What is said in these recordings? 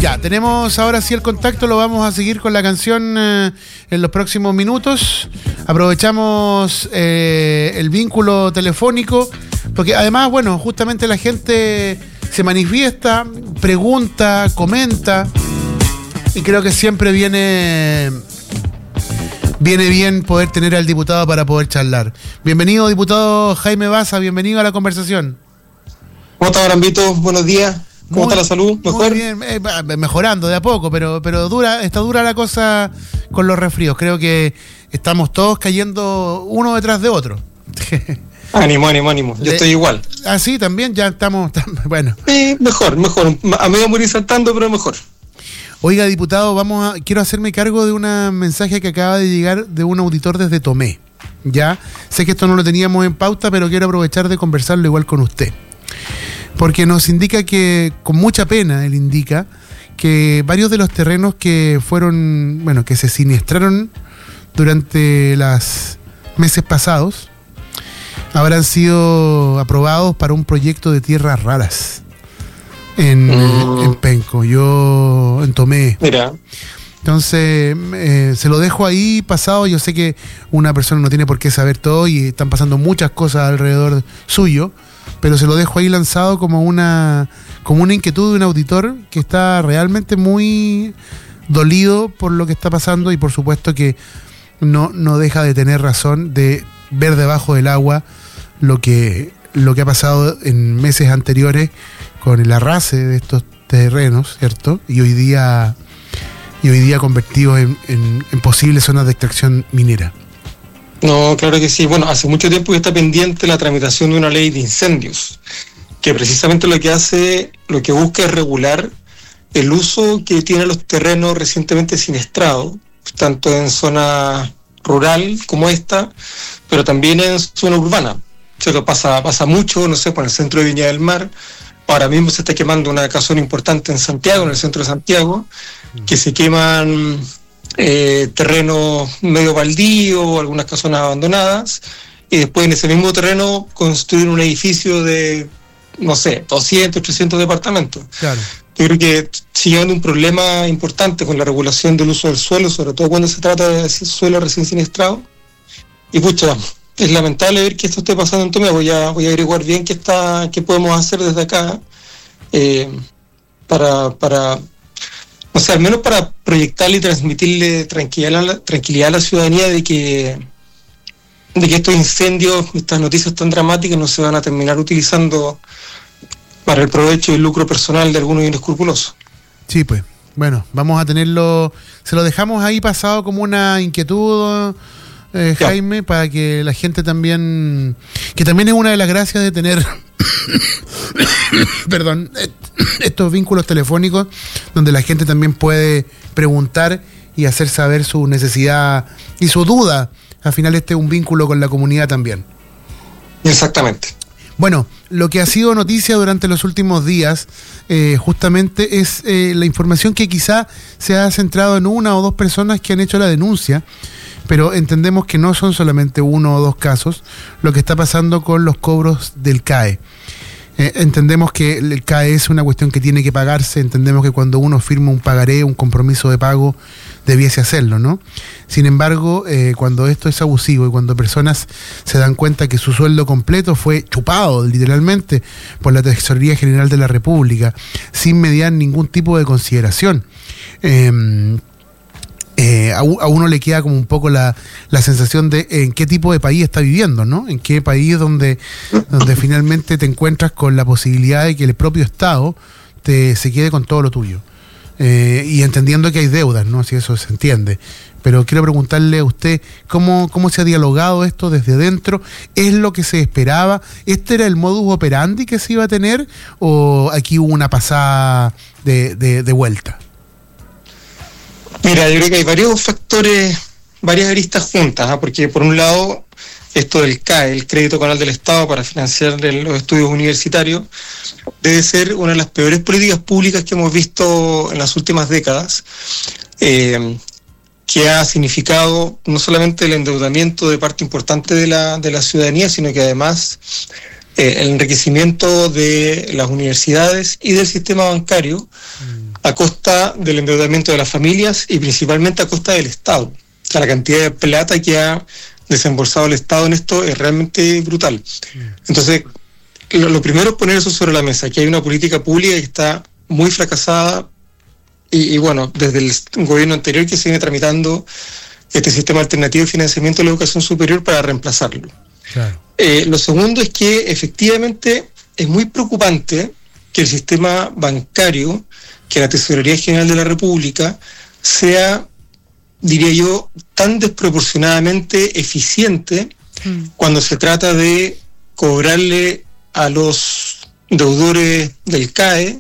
Ya, tenemos ahora sí el contacto, lo vamos a seguir con la canción en los próximos minutos. Aprovechamos el vínculo telefónico, porque además, bueno, justamente la gente se manifiesta, pregunta, comenta, y creo que siempre viene bien poder tener al diputado para poder charlar. Bienvenido, diputado Jaime Baza, bienvenido a la conversación. ¿Cómo está, Brambito? Buenos días. ¿Cómo está la salud? ¿Mejor? Muy bien, mejorando de a poco, pero está dura la cosa con los resfríos. Creo que estamos todos cayendo uno detrás de otro. Ánimo. Yo estoy igual. Ah, sí, también, ya estamos, bueno. Mejor. A mí voy a morir saltando, pero mejor. Oiga, diputado, quiero hacerme cargo de un mensaje que acaba de llegar de un auditor desde Tomé. Ya, sé que esto no lo teníamos en pauta, pero quiero aprovechar de conversarlo igual con usted. Porque nos indica que, con mucha pena, él indica que varios de los terrenos que fueron, bueno, que se siniestraron durante los meses pasados, habrán sido aprobados para un proyecto de tierras raras en Penco, en Tomé. Mira. Entonces, se lo dejo ahí pasado. Yo sé que una persona no tiene por qué saber todo y están pasando muchas cosas alrededor suyo, pero se lo dejo ahí lanzado como una inquietud de un auditor que está realmente muy dolido por lo que está pasando y por supuesto que no deja de tener razón de ver debajo del agua lo que ha pasado en meses anteriores con el arrase de estos terrenos, ¿cierto? Y hoy día convertidos en posibles zonas de extracción minera. No, claro que sí. Bueno, hace mucho tiempo que está pendiente la tramitación de una ley de incendios, que precisamente lo que busca es regular el uso que tienen los terrenos recientemente siniestrados, tanto en zona rural como esta, pero también en zona urbana. O sea, que pasa mucho, no sé, por el centro de Viña del Mar. Ahora mismo se está quemando una casona importante en Santiago, en el centro de Santiago, que se queman terrenos medio baldíos, algunas casonas abandonadas, y después en ese mismo terreno construir un edificio de, no sé, 200, 300 departamentos. Claro. Yo creo que sigue habiendo un problema importante con la regulación del uso del suelo, sobre todo cuando se trata de suelo recién siniestrado. Y pucha, es lamentable ver que esto esté pasando en Tomé. Voy a averiguar bien qué podemos hacer desde acá para o sea, al menos para proyectarle y transmitirle tranquilidad a la ciudadanía de que estos incendios, estas noticias tan dramáticas no se van a terminar utilizando para el provecho y el lucro personal de algunos inescrupulosos. Sí, pues, bueno, vamos a tenerlo, se lo dejamos ahí pasado como una inquietud, Jaime, para que la gente también, que también es una de las gracias de tener perdón, estos vínculos telefónicos donde la gente también puede preguntar y hacer saber su necesidad y su duda. Al final este es un vínculo con la comunidad también. Exactamente. Bueno, lo que ha sido noticia durante los últimos días justamente es la información que quizá se ha centrado en una o dos personas que han hecho la denuncia, pero entendemos que no son solamente uno o dos casos lo que está pasando con los cobros del CAE. Entendemos que el CAE es una cuestión que tiene que pagarse, entendemos que cuando uno firma un pagaré, un compromiso de pago, debiese hacerlo, ¿no? Sin embargo, cuando esto es abusivo y cuando personas se dan cuenta que su sueldo completo fue chupado literalmente por la Tesorería General de la República, sin mediar ningún tipo de consideración, a uno le queda como un poco la sensación de en qué tipo de país está viviendo, ¿no? En qué país donde finalmente te encuentras con la posibilidad de que el propio Estado se quede con todo lo tuyo. Y entendiendo que hay deudas, ¿no? Si eso se entiende. Pero quiero preguntarle a usted cómo se ha dialogado esto desde dentro. ¿Es lo que se esperaba? ¿Este era el modus operandi que se iba a tener? ¿O aquí hubo una pasada de vuelta? Mira, yo creo que hay varios factores, varias aristas juntas, porque por un lado, esto del CAE, el Crédito Canal del Estado para financiar los estudios universitarios, debe ser una de las peores políticas públicas que hemos visto en las últimas décadas, que ha significado no solamente el endeudamiento de parte importante de la ciudadanía, sino que además el enriquecimiento de las universidades y del sistema bancario, a costa del endeudamiento de las familias y principalmente a costa del Estado. O sea, la cantidad de plata que ha desembolsado el Estado en esto es realmente brutal. Entonces, lo primero es poner eso sobre la mesa, que hay una política pública que está muy fracasada y bueno, desde el gobierno anterior que se viene tramitando este sistema alternativo de financiamiento de la educación superior para reemplazarlo. Claro. Lo segundo es que efectivamente es muy preocupante que el sistema bancario, que la Tesorería General de la República, sea, diría yo, tan desproporcionadamente eficiente cuando se trata de cobrarle a los deudores del CAE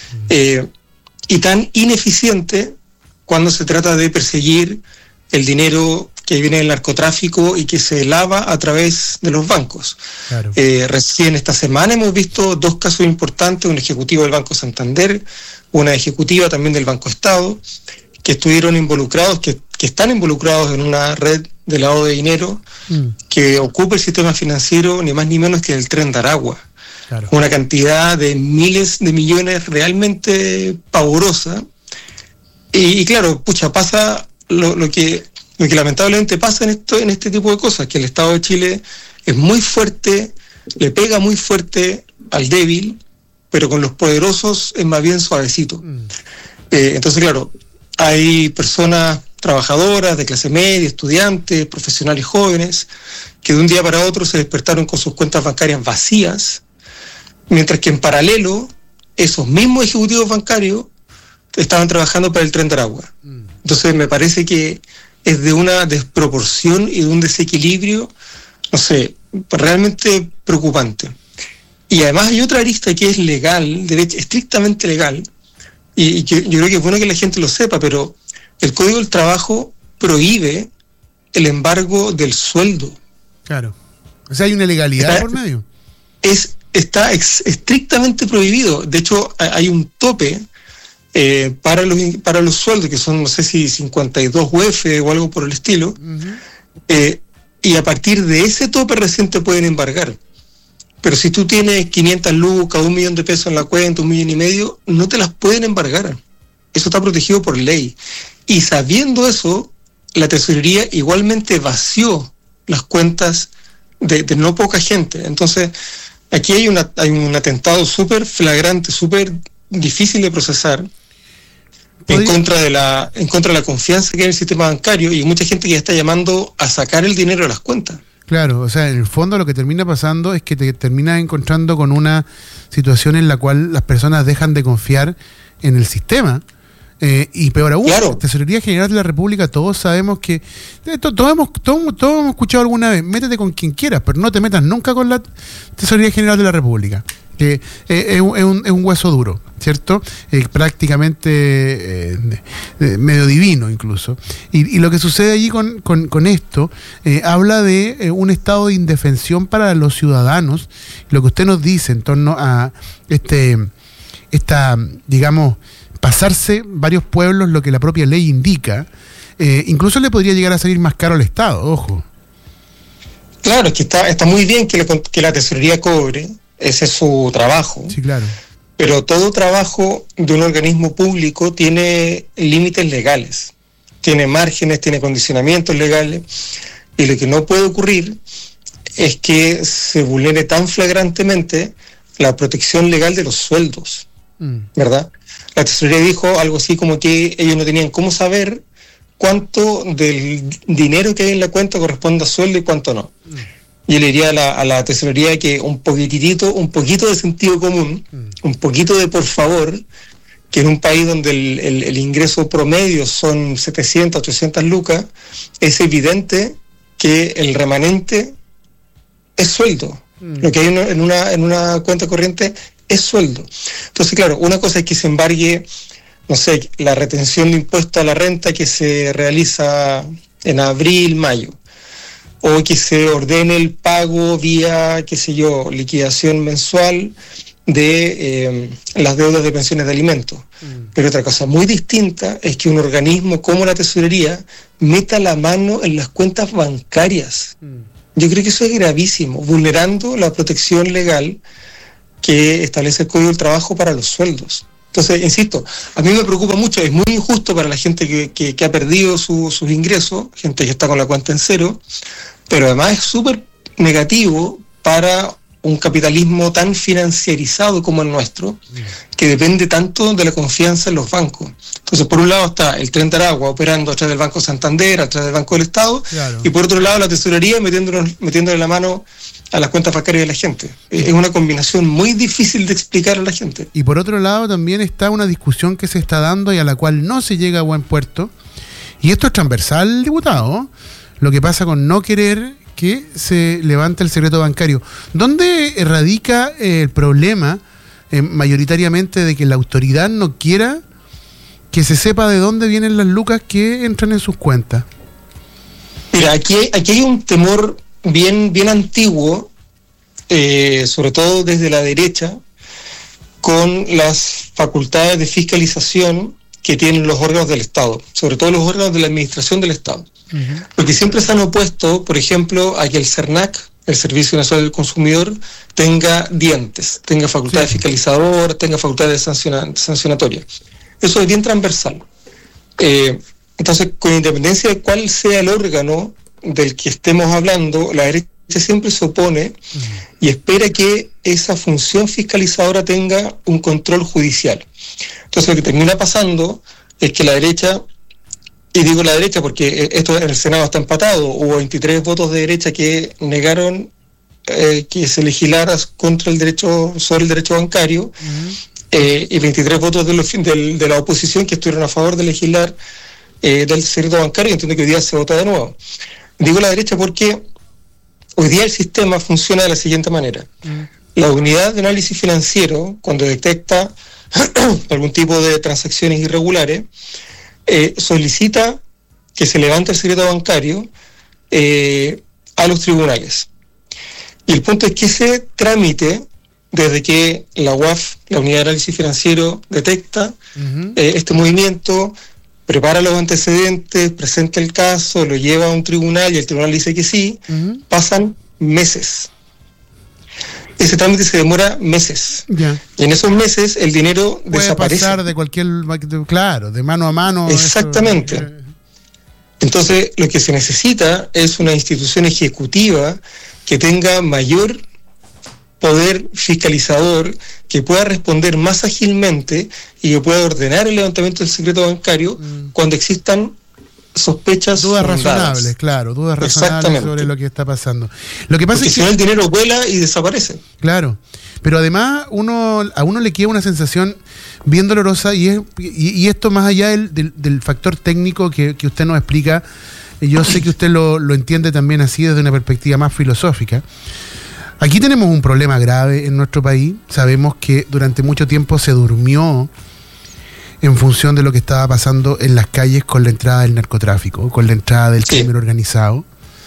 y tan ineficiente cuando se trata de perseguir el dinero que viene del narcotráfico y que se lava a través de los bancos. Claro. Recién esta semana hemos visto 2 casos importantes, un ejecutivo del Banco Santander, una ejecutiva también del Banco Estado, que estuvieron involucrados, que están involucrados en una red de lavado de dinero que ocupa el sistema financiero ni más ni menos que el Tren de Aragua. Claro. Una cantidad de miles de millones realmente pavorosa. Y claro, pasa lo que lamentablemente pasa en este tipo de cosas, que el Estado de Chile es muy fuerte, le pega muy fuerte al débil, pero con los poderosos es más bien suavecito. Entonces, claro, hay personas trabajadoras de clase media, estudiantes, profesionales jóvenes, que de un día para otro se despertaron con sus cuentas bancarias vacías, mientras que en paralelo esos mismos ejecutivos bancarios estaban trabajando para el Tren de Aragua. Entonces me parece que es de una desproporción y de un desequilibrio, no sé, realmente preocupante. Y además hay otra arista que es legal, estrictamente legal, y que yo creo que es bueno que la gente lo sepa, pero el Código del Trabajo prohíbe el embargo del sueldo. Claro. O sea, hay una ilegalidad por medio. Está estrictamente prohibido. De hecho, hay un tope para los sueldos, que son, no sé si 52 UF o algo por el estilo, y a partir de ese tope recién te pueden embargar. Pero si tú tienes 500 lucas, 1 millón de pesos en la cuenta, 1,5 millones, no te las pueden embargar. Eso está protegido por ley. Y sabiendo eso, la Tesorería igualmente vació las cuentas de no poca gente. Entonces, aquí hay un atentado súper flagrante, súper difícil de procesar, en contra de la confianza que hay en el sistema bancario, y mucha gente que ya está llamando a sacar el dinero de las cuentas. Claro, o sea, en el fondo lo que termina pasando es que te terminas encontrando con una situación en la cual las personas dejan de confiar en el sistema. Y peor aún, claro. La Tesorería General de la República, todos sabemos que todos hemos escuchado alguna vez, métete con quien quieras, pero no te metas nunca con la Tesorería General de la República, que es un hueso duro, ¿cierto? Prácticamente medio divino incluso. Y lo que sucede allí con esto habla de un estado de indefensión para los ciudadanos. Lo que usted nos dice en torno a digamos, pasarse varios pueblos lo que la propia ley indica, incluso le podría llegar a salir más caro al Estado, ojo. Claro, es que está muy bien que la Tesorería cobre, ese es su trabajo. Sí, claro. Pero todo trabajo de un organismo público tiene límites legales, tiene márgenes, tiene condicionamientos legales, y lo que no puede ocurrir es que se vulnere tan flagrantemente la protección legal de los sueldos, ¿verdad? La Tesorería dijo algo así como que ellos no tenían cómo saber cuánto del dinero que hay en la cuenta corresponde a sueldo y cuánto no. Yo le diría a la Tesorería que un poquito de sentido común, un poquito de por favor, que en un país donde el ingreso promedio son 700, 800 lucas, es evidente que el remanente es sueldo. Lo que hay en una cuenta corriente es sueldo. Entonces, claro, una cosa es que se embargue, no sé, la retención de impuesto a la renta que se realiza en abril, mayo, o que se ordene el pago vía, qué sé yo, liquidación mensual de las deudas de pensiones de alimentos. Pero otra cosa muy distinta es que un organismo como la Tesorería meta la mano en las cuentas bancarias. Yo creo que eso es gravísimo, vulnerando la protección legal que establece el Código del Trabajo para los sueldos. Entonces, insisto, a mí me preocupa mucho, es muy injusto para la gente que ha perdido sus ingresos, gente que está con la cuenta en cero, pero además es súper negativo para un capitalismo tan financiarizado como el nuestro, que depende tanto de la confianza en los bancos. Entonces, por un lado está el Tren de Aragua operando a través del Banco Santander, a través del Banco del Estado, claro, y por otro lado la tesorería metiéndole la mano a las cuentas bancarias de la gente. Es una combinación muy difícil de explicar a la gente. Y por otro lado también está una discusión que se está dando y a la cual no se llega a buen puerto, y esto es transversal, diputado, lo que pasa con no querer que se levante el secreto bancario. ¿Dónde radica el problema mayoritariamente de que la autoridad no quiera que se sepa de dónde vienen las lucas que entran en sus cuentas? Mira, aquí hay un temor bien antiguo, sobre todo desde la derecha, con las facultades de fiscalización que tienen los órganos del Estado, sobre todo los órganos de la administración del Estado. Uh-huh. Porque siempre se han opuesto, por ejemplo, a que el CERNAC, el Servicio Nacional del Consumidor, tenga dientes, tenga facultades fiscalizadoras, tenga facultades sancionatorias. Eso es bien transversal. Entonces, con independencia de cuál sea el órgano del que estemos hablando, la derecha siempre se opone y espera que esa función fiscalizadora tenga un control judicial. Entonces, lo que termina pasando es que la derecha, y digo la derecha porque esto en el Senado está empatado, hubo 23 votos de derecha que negaron que se legislara contra el derecho, sobre el derecho bancario, y 23 votos de la oposición que estuvieron a favor de legislar del secreto bancario, y entiendo que hoy día se vota de nuevo. Digo la derecha porque hoy día el sistema funciona de la siguiente manera. La unidad de análisis financiero, cuando detecta algún tipo de transacciones irregulares, solicita que se levante el secreto bancario a los tribunales. Y el punto es que ese trámite, desde que la UAF, la unidad de análisis financiero, detecta este movimiento, prepara los antecedentes, presenta el caso, lo lleva a un tribunal y el tribunal dice que sí, pasan meses. Ese trámite se demora meses. Ya. Y en esos meses el dinero puede desaparece. Pasar de cualquier, claro, de mano a mano. Exactamente. Eso. Entonces, lo que se necesita es una institución ejecutiva que tenga mayor poder fiscalizador, que pueda responder más ágilmente y que pueda ordenar el levantamiento del secreto bancario cuando existan sospechas dudas fundadas. Razonables, claro, dudas razonables sobre lo que está pasando. Lo que pasa porque es que si no el dinero vuela y desaparece. Claro, pero además a uno le queda una sensación bien dolorosa y esto más allá del factor técnico que usted nos explica, yo sé que usted lo entiende también así desde una perspectiva más filosófica. Aquí tenemos un problema grave en nuestro país. Sabemos que durante mucho tiempo se durmió en función de lo que estaba pasando en las calles con la entrada del narcotráfico, con la entrada del crimen organizado.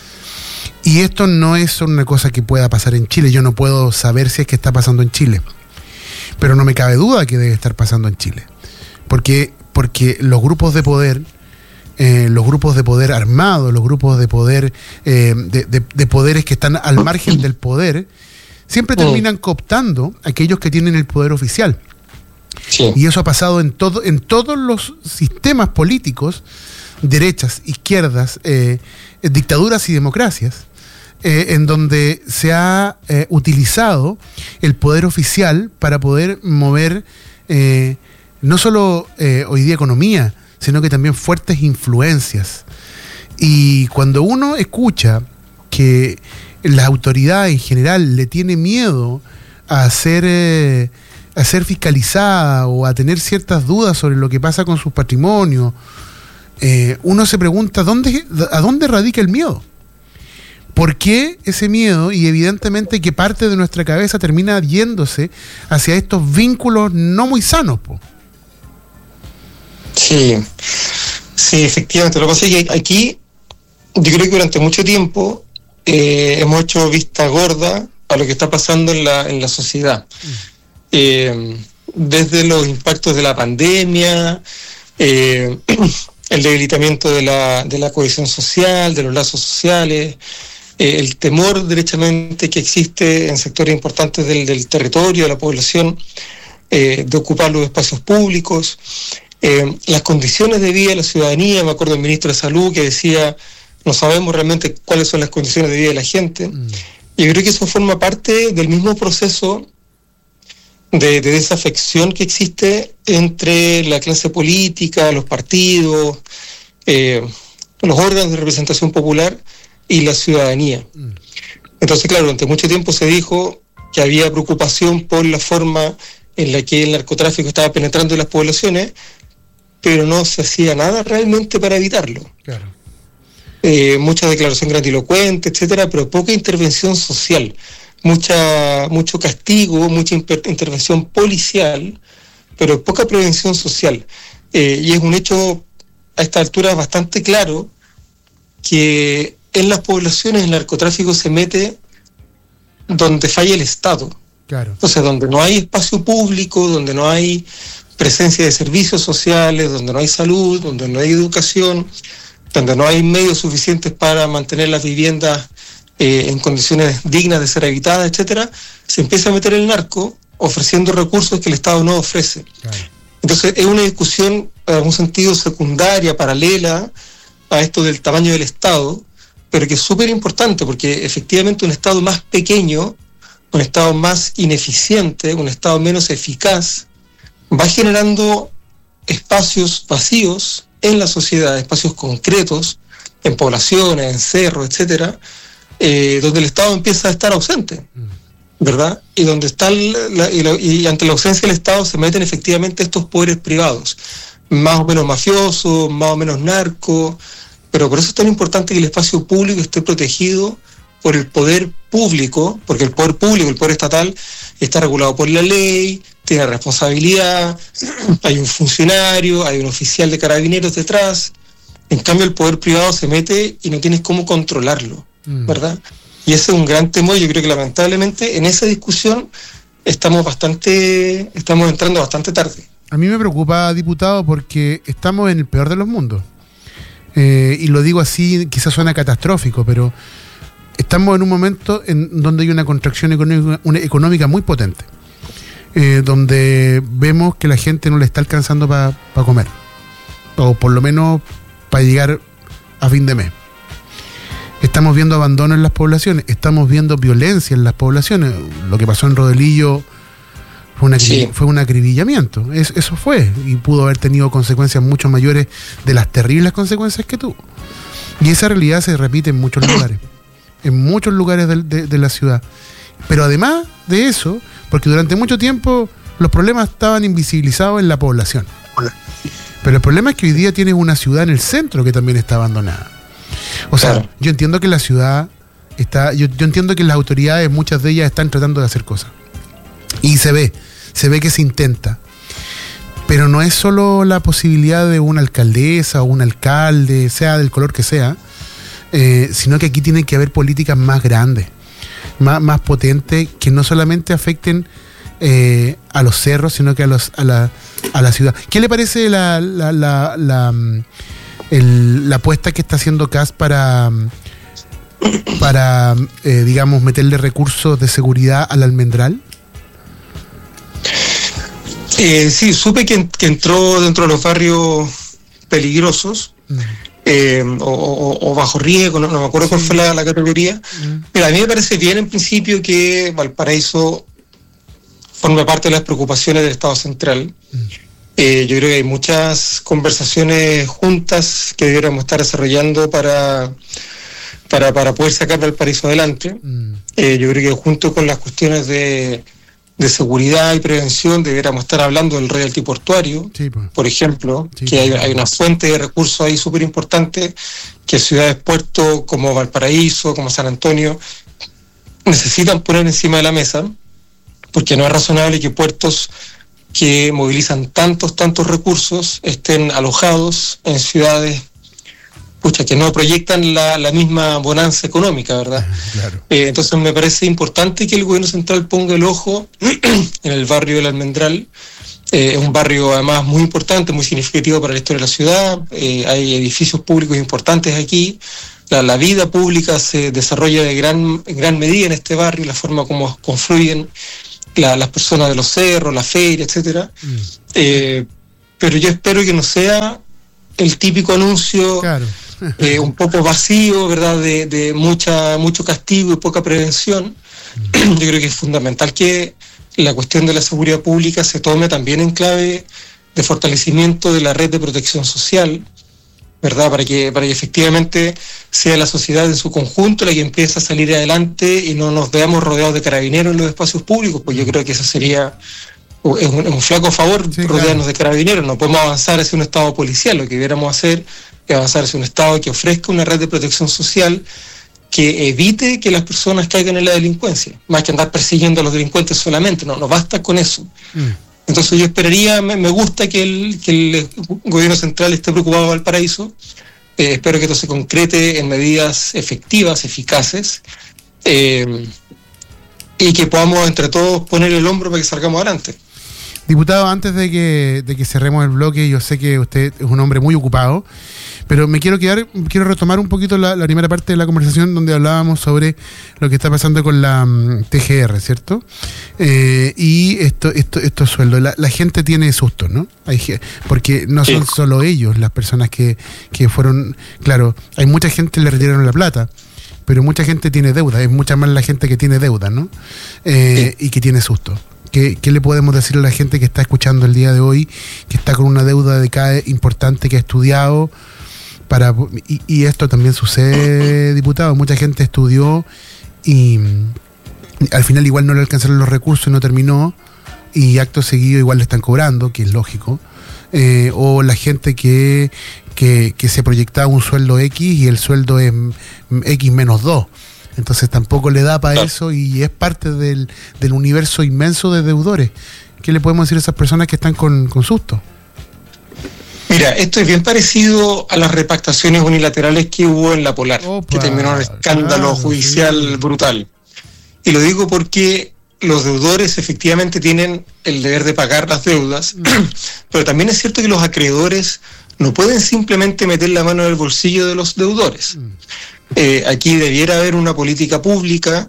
Y esto no es una cosa que pueda pasar en Chile. Yo no puedo saber si es que está pasando en Chile. Pero no me cabe duda que debe estar pasando en Chile. Porque los grupos de poder, armados, los grupos de poder, de poderes que están al margen del poder, siempre terminan cooptando a aquellos que tienen el poder oficial. Sí. Y eso ha pasado en todos los sistemas políticos, derechas, izquierdas, dictaduras y democracias, en donde se ha utilizado el poder oficial para poder mover no solo hoy día economía, sino que también fuertes influencias. Y cuando uno escucha que la autoridad en general le tiene miedo a ser fiscalizada o a tener ciertas dudas sobre lo que pasa con sus patrimonios, uno se pregunta ¿a dónde radica el miedo? ¿Por qué ese miedo? Y evidentemente que parte de nuestra cabeza termina yéndose hacia estos vínculos no muy sanos, po. Sí, efectivamente. Lo que pasa es que aquí yo creo que durante mucho tiempo hemos hecho vista gorda a lo que está pasando en la sociedad. Desde los impactos de la pandemia, el debilitamiento de la cohesión social, de los lazos sociales, el temor derechamente que existe en sectores importantes del territorio, de la población, de ocupar los espacios públicos, las condiciones de vida de la ciudadanía. Me acuerdo del ministro de Salud que decía, no sabemos realmente cuáles son las condiciones de vida de la gente. Y yo creo que eso forma parte del mismo proceso de desafección que existe entre la clase política, los partidos, los órganos de representación popular y la ciudadanía. Entonces, claro, durante mucho tiempo se dijo que había preocupación por la forma en la que el narcotráfico estaba penetrando en las poblaciones, pero no se hacía nada realmente para evitarlo. Claro. Mucha declaración grandilocuente, etcétera, pero poca intervención social, mucho castigo, mucha intervención policial, pero poca prevención social. Y es un hecho a esta altura bastante claro que en las poblaciones el narcotráfico se mete donde falla el Estado. Claro. Entonces, donde no hay espacio público, donde no hay presencia de servicios sociales, donde no hay salud, donde no hay educación, donde no hay medios suficientes para mantener las viviendas en condiciones dignas de ser habitadas, etcétera, se empieza a meter el narco ofreciendo recursos que el Estado no ofrece. Claro. Entonces, es una discusión, en algún sentido, secundaria, paralela a esto del tamaño del Estado, pero que es súper importante, porque efectivamente un Estado más pequeño, un Estado más ineficiente, un Estado menos eficaz, va generando espacios vacíos en la sociedad, espacios concretos, en poblaciones, en cerros, etcétera, donde el Estado empieza a estar ausente, ¿verdad? Y donde está y ante la ausencia del Estado se meten efectivamente estos poderes privados, más o menos mafiosos, más o menos narcos, pero por eso es tan importante que el espacio público esté protegido por el poder público, porque el poder público, el poder estatal, está regulado por la ley, tiene responsabilidad, hay un funcionario, hay un oficial de carabineros detrás. En cambio, el poder privado se mete y no tienes cómo controlarlo, ¿verdad? Y ese es un gran temor. Yo creo que lamentablemente en esa discusión estamos entrando bastante tarde. A mí me preocupa, diputado, porque estamos en el peor de los mundos. Y lo digo así, quizás suena catastrófico, pero estamos en un momento en donde hay una contracción económica muy potente, donde vemos que la gente no le está alcanzando para comer, o por lo menos para llegar a fin de mes. Estamos viendo abandono en las poblaciones, estamos viendo violencia en las poblaciones. Lo que pasó en Rodelillo fue un acribillamiento, eso fue, y pudo haber tenido consecuencias mucho mayores de las terribles consecuencias que tuvo. Y esa realidad se repite en muchos lugares de la ciudad. Pero además de eso, porque durante mucho tiempo los problemas estaban invisibilizados en la población. Pero el problema es que hoy día tienes una ciudad en el centro que también está abandonada. O sea, claro, yo entiendo que la ciudad está, yo entiendo que las autoridades, muchas de ellas están tratando de hacer cosas. Y se ve que se intenta. Pero no es solo la posibilidad de una alcaldesa o un alcalde, sea del color que sea, sino que aquí tienen que haber políticas más grandes, más potentes, que no solamente afecten a los cerros, sino que a la ciudad. ¿Qué le parece la apuesta que está haciendo CAS para digamos, meterle recursos de seguridad al Almendral? Sí, supe que entró dentro de los barrios peligrosos, o bajo riesgo, no me acuerdo cuál fue la categoría. Mira, a mí me parece bien en principio que Valparaíso forma parte de las preocupaciones del Estado central. Yo creo que hay muchas conversaciones juntas que deberíamos estar desarrollando para poder sacar Valparaíso adelante. Yo creo que junto con las cuestiones de seguridad y prevención deberíamos estar hablando del royalty portuario, sí, pues, por ejemplo, sí, que hay una fuente de recursos ahí súper importante que ciudades puertos como Valparaíso, como San Antonio, necesitan poner encima de la mesa, porque no es razonable que puertos que movilizan tantos recursos estén alojados en ciudades que no proyectan la misma bonanza económica, ¿verdad? Claro. Entonces me parece importante que el gobierno central ponga el ojo en el barrio del Almendral. Es un barrio además muy importante, muy significativo para la historia de la ciudad. Hay edificios públicos importantes aquí. La vida pública se desarrolla en gran medida en este barrio, la forma como confluyen las personas de los cerros, la feria, etcétera. Pero yo espero que no sea el típico anuncio, claro. Un poco vacío, ¿verdad? De mucho castigo y poca prevención. Yo creo que es fundamental que la cuestión de la seguridad pública se tome también en clave de fortalecimiento de la red de protección social, ¿verdad? Para que efectivamente sea la sociedad en su conjunto la que empiece a salir adelante y no nos veamos rodeados de carabineros en los espacios públicos, pues yo creo que eso sería un flaco favor, sí, rodearnos, claro, de carabineros. No podemos avanzar hacia un estado policial, lo que debiéramos hacer es avanzar hacia un estado que ofrezca una red de protección social que evite que las personas caigan en la delincuencia, más que andar persiguiendo a los delincuentes solamente, no basta con eso. Entonces yo esperaría, me gusta que el gobierno central esté preocupado de Valparaíso, espero que esto se concrete en medidas efectivas, eficaces, y que podamos entre todos poner el hombro para que salgamos adelante. Diputado, antes de que cerremos el bloque, yo sé que usted es un hombre muy ocupado, pero quiero retomar un poquito la primera parte de la conversación donde hablábamos sobre lo que está pasando con la TGR, ¿cierto? Y estos sueldos. La gente tiene susto, ¿no? Porque no son solo ellos las personas que fueron... Claro, hay mucha gente que le retiraron la plata, pero mucha gente tiene deuda, es mucha más la gente que tiene deuda, ¿no? Y que tiene susto. ¿Qué le podemos decir a la gente que está escuchando el día de hoy, que está con una deuda de CAE importante, que ha estudiado, y esto también sucede, diputado, mucha gente estudió y al final igual no le alcanzaron los recursos y no terminó, y acto seguido igual le están cobrando, que es lógico, o la gente que se proyectaba un sueldo X y el sueldo es X menos 2. Entonces tampoco le da para eso y es parte del universo inmenso de deudores. ¿Qué le podemos decir a esas personas que están con susto? Mira, esto es bien parecido a las repactaciones unilaterales que hubo en la Polar, que terminó en un escándalo judicial brutal. Y lo digo porque los deudores efectivamente tienen el deber de pagar las deudas, pero también es cierto que los acreedores no pueden simplemente meter la mano en el bolsillo de los deudores. Aquí debiera haber una política pública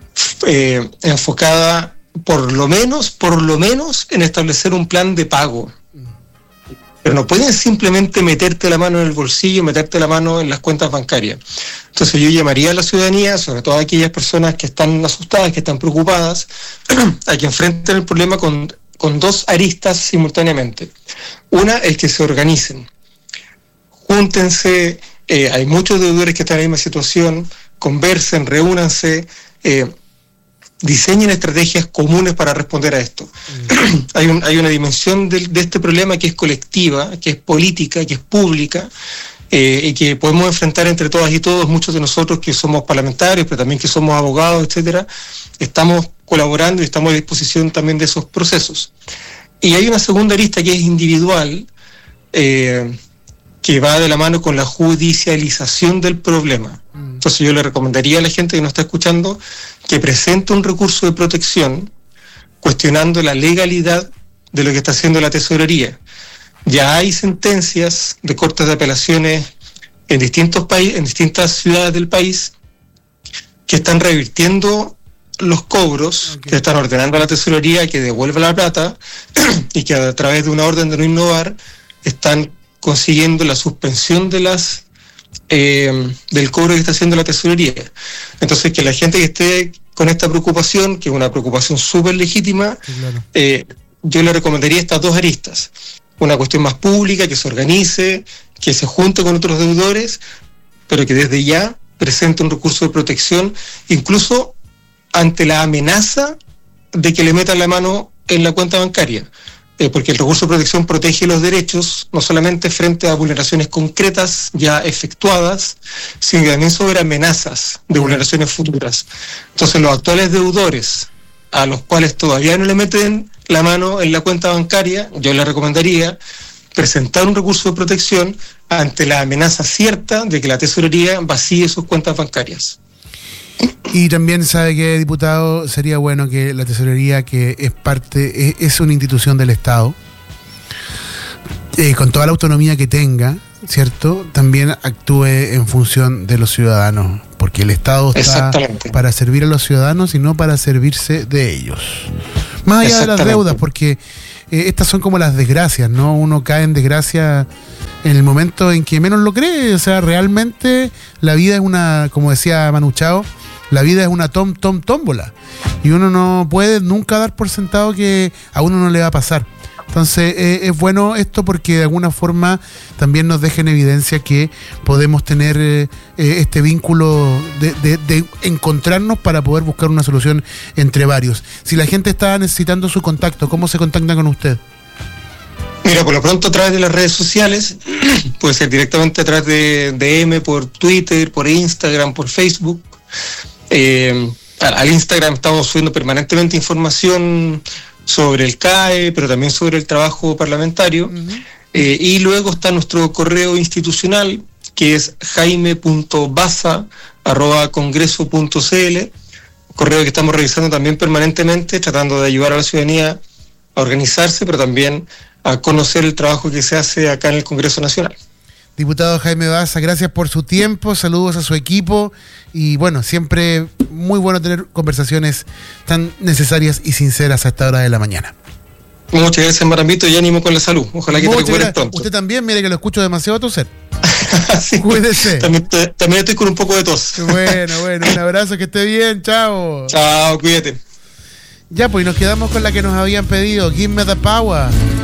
enfocada por lo menos en establecer un plan de pago. Pero no pueden simplemente meterte la mano en el bolsillo, meterte la mano en las cuentas bancarias. Entonces yo llamaría a la ciudadanía, sobre todo a aquellas personas que están asustadas, que están preocupadas, a que enfrenten el problema con dos aristas simultáneamente. Una es que se organicen, júntense. Hay muchos deudores que están en la misma situación, conversen, reúnanse, diseñen estrategias comunes para responder a esto. Hay una dimensión de este problema que es colectiva, que es política, que es pública, y que podemos enfrentar entre todas y todos. Muchos de nosotros que somos parlamentarios, pero también que somos abogados, etcétera, estamos colaborando y estamos a disposición también de esos procesos. Y hay una segunda arista que es individual, que va de la mano con la judicialización del problema. Entonces yo le recomendaría a la gente que nos está escuchando que presente un recurso de protección cuestionando la legalidad de lo que está haciendo la tesorería. Ya hay sentencias de cortes de apelaciones en distintos países, en distintas ciudades del país, que están revirtiendo los cobros, que están ordenando a la tesorería que devuelva la plata y que a través de una orden de no innovar están consiguiendo la suspensión de del cobro que está haciendo la tesorería. Entonces, que la gente que esté con esta preocupación, que es una preocupación súper legítima, claro, yo le recomendaría estas dos aristas. Una cuestión más pública, que se organice, que se junte con otros deudores, pero que desde ya presente un recurso de protección, incluso ante la amenaza de que le metan la mano en la cuenta bancaria. Porque el recurso de protección protege los derechos, no solamente frente a vulneraciones concretas ya efectuadas, sino también sobre amenazas de vulneraciones futuras. Entonces los actuales deudores, a los cuales todavía no le meten la mano en la cuenta bancaria, yo les recomendaría presentar un recurso de protección ante la amenaza cierta de que la tesorería vacíe sus cuentas bancarias. Y también sabe que, diputado, sería bueno que la tesorería, que es una institución del Estado, con toda la autonomía que tenga, ¿cierto?, también actúe en función de los ciudadanos, porque el Estado está para servir a los ciudadanos y no para servirse de ellos. Más allá de las deudas, porque estas son como las desgracias, ¿no? Uno cae en desgracia en el momento en que menos lo cree. O sea, realmente la vida es una, como decía Manu Chao, la vida es una tómbola. Y uno no puede nunca dar por sentado que a uno no le va a pasar. Entonces es bueno esto porque de alguna forma también nos deja en evidencia que podemos tener este vínculo de encontrarnos para poder buscar una solución entre varios. Si la gente está necesitando su contacto, ¿cómo se contacta con usted? Mira, por lo pronto a través de las redes sociales, puede ser directamente a través de DM, por Twitter, por Instagram, por Facebook. Al Instagram estamos subiendo permanentemente información sobre el CAE, pero también sobre el trabajo parlamentario. Y luego está nuestro correo institucional, que es jaime.baza@congreso.cl, correo que estamos revisando también permanentemente, tratando de ayudar a la ciudadanía a organizarse, pero también a conocer el trabajo que se hace acá en el Congreso Nacional. Diputado Jaime Baza, gracias por su tiempo, saludos a su equipo y bueno, siempre muy bueno tener conversaciones tan necesarias y sinceras a esta hora de la mañana. Muchas gracias, Marambito, y ánimo con la salud. Ojalá que te recuperes pronto. Usted también, mire que lo escucho demasiado toser. Sí, cuídese. También estoy con un poco de tos. Bueno, un abrazo, que esté bien, chao. Chao, cuídate. Ya, pues nos quedamos con la que nos habían pedido, Give Me the Power.